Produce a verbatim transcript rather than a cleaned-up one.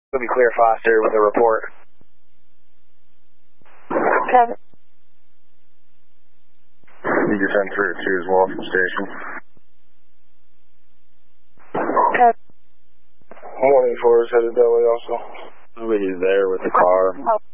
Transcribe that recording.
Let me clear Foster with a report. Kevin. You can send three or two as well from station. Kevin. one eighty-four is headed that way also. Nobody's there with the car. Oh.